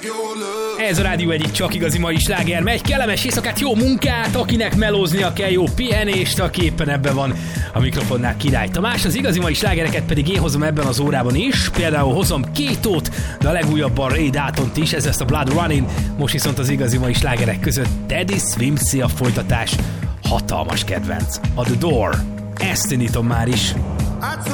Ez a Rádió egyik csak igazi mai sláger megy. Kellemes éjszakát, jó munkát, akinek melóznia kell, jó pihenést, aki éppen ebben van a mikrofonnál Király Tamás. Az igazi mai slágereket pedig én hozom ebben az órában is. Például hozom Kétót, de a legújabban Ray Daltont is, ez lesz a Blood Running. Most viszont az igazi mai slágerek között Teddy Swimpsy a folytatás. Hatalmas kedvenc. A The Door. Ezt indítom már is.